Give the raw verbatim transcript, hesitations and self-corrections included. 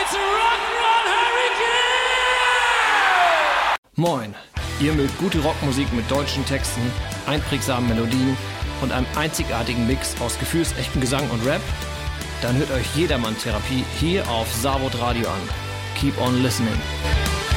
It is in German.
It's a Rock'n'Roll Hurricane! Moin, ihr mögt gute Rockmusik mit deutschen Texten, einprägsamen Melodien und einem einzigartigen Mix aus gefühlsechtem Gesang und Rap? Dann hört euch Jedermann Therapie hier auf Savod Radio an. Keep on listening.